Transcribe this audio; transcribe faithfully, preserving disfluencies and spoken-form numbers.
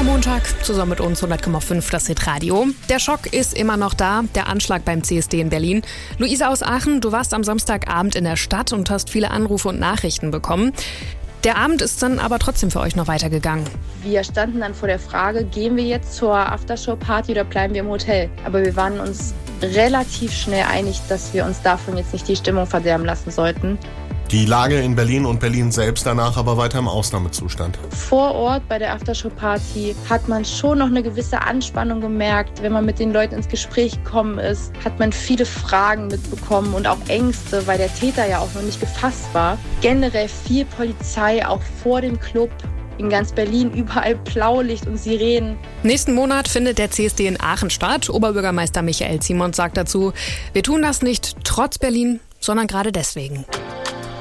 Montag, zusammen mit uns hundert Komma fünf das Hitradio. Der Schock ist immer noch da, der Anschlag beim C S D in Berlin. Luisa aus Aachen, du warst am Samstagabend in der Stadt und hast viele Anrufe und Nachrichten bekommen. Der Abend ist dann aber trotzdem für euch noch weitergegangen. Wir standen dann vor der Frage, gehen wir jetzt zur Aftershow-Party oder bleiben wir im Hotel? Aber wir waren uns relativ schnell einig, dass wir uns davon jetzt nicht die Stimmung verderben lassen sollten. Die Lage in Berlin und Berlin selbst danach aber weiter im Ausnahmezustand. Vor Ort bei der Aftershow-Party hat man schon noch eine gewisse Anspannung gemerkt. Wenn man mit den Leuten ins Gespräch gekommen ist, hat man viele Fragen mitbekommen und auch Ängste, weil der Täter ja auch noch nicht gefasst war. Generell viel Polizei, auch vor dem Club. In ganz Berlin überall Blaulicht und Sirenen. Nächsten Monat findet der C S D in Aachen statt. Oberbürgermeister Michael Ziemons sagt dazu, wir tun das nicht trotz Berlin, sondern gerade deswegen.